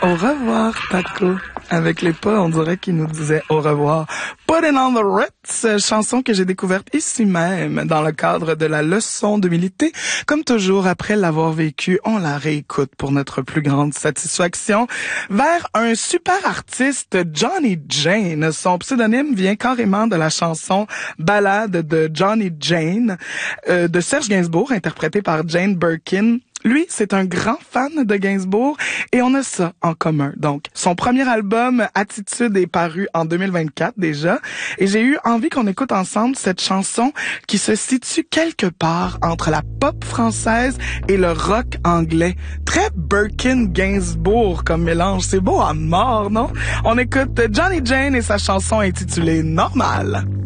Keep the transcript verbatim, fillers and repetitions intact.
Au revoir, Taco. Avec les pas, on dirait qu'il nous disait au revoir. Putting on the Ritz, chanson que j'ai découverte ici même, dans le cadre de la leçon d'humilité. Comme toujours, après l'avoir vécue, on la réécoute pour notre plus grande satisfaction. Vers un super artiste, Johnny Jane. Son pseudonyme vient carrément de la chanson Ballade de Johnny Jane, euh, de Serge Gainsbourg, interprétée par Jane Birkin. Lui, c'est un grand fan de Gainsbourg et on a ça en commun. Donc, son premier album, Attitude, est paru en deux mille vingt-quatre déjà et j'ai eu envie qu'on écoute ensemble cette chanson qui se situe quelque part entre la pop française et le rock anglais. Très Birkin-Gainsbourg comme mélange. C'est beau à mort, non? On écoute Johnny Jane et sa chanson intitulée Normal.